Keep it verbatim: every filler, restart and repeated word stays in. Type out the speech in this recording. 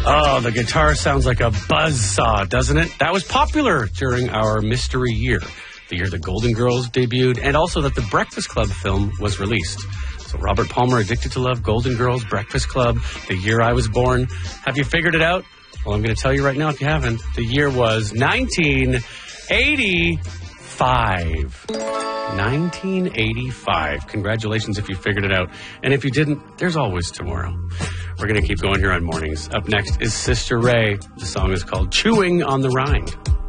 Oh, the guitar sounds like a buzzsaw, doesn't it? That was popular during our mystery year, the year the Golden Girls debuted, and also that the Breakfast Club film was released. So Robert Palmer, Addicted to Love, Golden Girls, Breakfast Club, the year I was born. Have you figured it out? Well, I'm going to tell you right now if you haven't. The year was nineteen eighty-five. nineteen eighty-five. Congratulations if you figured it out. And if you didn't, there's always tomorrow. We're going to keep going here on Mornings. Up next is Sister Ray. The song is called Chewing on the Rind.